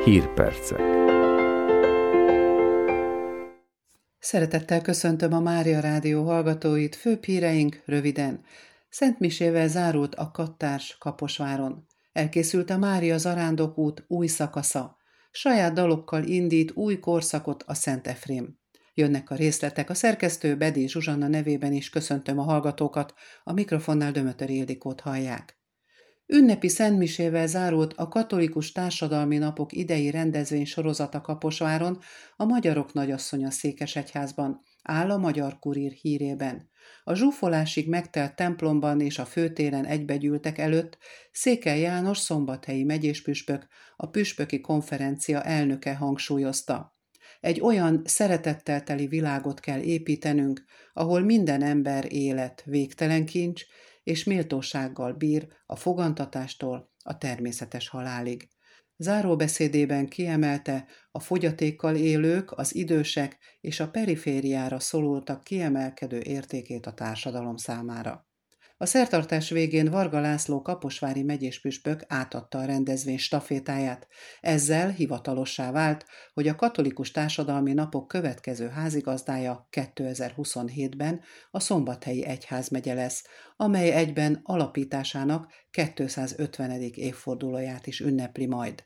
Hírpercek. Szeretettel köszöntöm a Mária Rádió hallgatóit, főbb híreink röviden. Szentmisével zárult a Kattárs Kaposváron. Elkészült a Mária Zarándokút új szakasza. Saját dalokkal indít új korszakot a Szent Efrém. Jönnek a részletek, a szerkesztő Bedély Zsuzsanna nevében is köszöntöm a hallgatókat, a mikrofonnál Dömötöri Ildikót hallják. Ünnepi szentmisével zárult a Katolikus Társadalmi Napok idei rendezvény sorozata Kaposváron, a Magyarok Nagyasszonya székesegyházban, áll a Magyar Kurír hírében. A zsúfolásig megtelt templomban és a főtéren egybegyűltek előtt Székely János szombathelyi megyéspüspök, a püspöki konferencia elnöke hangsúlyozta. Egy olyan szeretettel teli világot kell építenünk, ahol minden ember élet végtelen kincs, és méltósággal bír a fogantatástól a természetes halálig. Záróbeszédében kiemelte, a fogyatékkal élők, az idősek és a perifériára szorultak kiemelkedő értékét a társadalom számára. A szertartás végén Varga László kaposvári megyéspüspök átadta a rendezvény stafétáját. Ezzel hivatalossá vált, hogy a Katolikus Társadalmi Napok következő házigazdája 2027-ben a Szombathelyi Egyházmegye lesz, amely egyben alapításának 250. évfordulóját is ünnepli majd.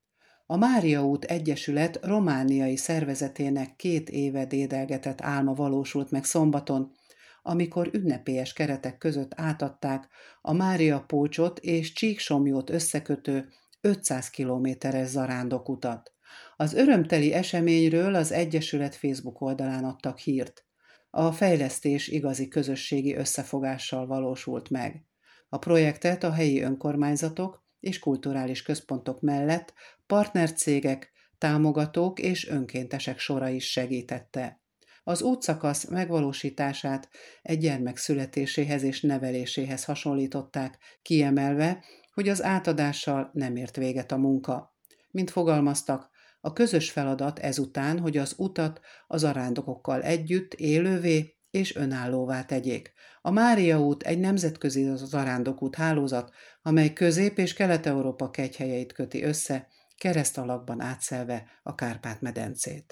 A Mária út Egyesület romániai szervezetének 2 éve dédelgetett álma valósult meg szombaton, amikor ünnepélyes keretek között átadták a Mária Pócsot és Csíksomlyót összekötő 500 kilométeres zarándokutat. Az örömteli eseményről az Egyesület Facebook oldalán adtak hírt. A fejlesztés igazi közösségi összefogással valósult meg. A projektet a helyi önkormányzatok és kulturális központok mellett partnercégek, támogatók és önkéntesek sora is segítette. Az útszakasz megvalósítását egy gyermek születéséhez és neveléséhez hasonlították, kiemelve, hogy az átadással nem ért véget a munka. Mint fogalmaztak, a közös feladat ezután, hogy az utat az zarándokokkal együtt élővé és önállóvá tegyék. A Mária út egy nemzetközi zarándokút hálózat, amely Közép- és Kelet-Európa kegyhelyeit köti össze, keresztalakban átszelve a Kárpát-medencét.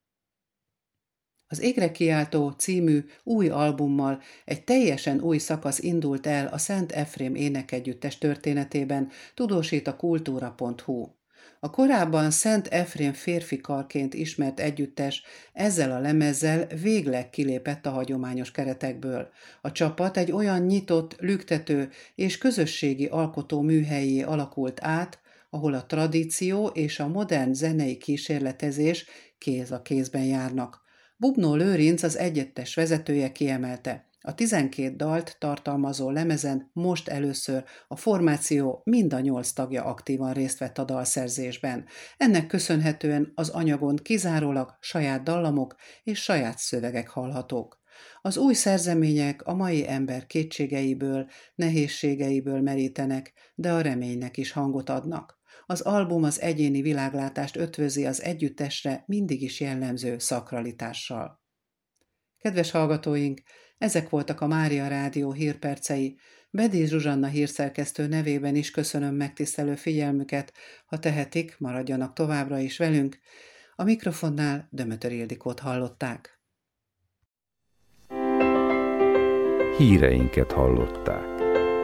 Az Égre kiáltó című új albummal egy teljesen új szakasz indult el a Szent Efrém énekegyüttes történetében, tudósít a kultúra.hu. A korábban Szent Efrém férfikarként ismert együttes ezzel a lemezzel végleg kilépett a hagyományos keretekből. A csapat egy olyan nyitott, lüktető és közösségi alkotó műhellyé alakult át, ahol a tradíció és a modern zenei kísérletezés kéz a kézben járnak. Bubnó Lőrinc, az együttes vezetője kiemelte, a 12 dalt tartalmazó lemezen most először a formáció mind a 8 tagja aktívan részt vett a dalszerzésben. Ennek köszönhetően az anyagon kizárólag saját dallamok és saját szövegek hallhatók. Az új szerzemények a mai ember kétségeiből, nehézségeiből merítenek, de a reménynek is hangot adnak. Az album az egyéni világlátást ötvözi az együttesre mindig is jellemző szakralitással. Kedves hallgatóink, ezek voltak a Mária Rádió hírpercei. Bedély Zsuzsanna hírszerkesztő nevében is köszönöm megtisztelő figyelmüket, ha tehetik, maradjanak továbbra is velünk. A mikrofonnál Dömötöri Ildikót hallották. Híreinket hallották.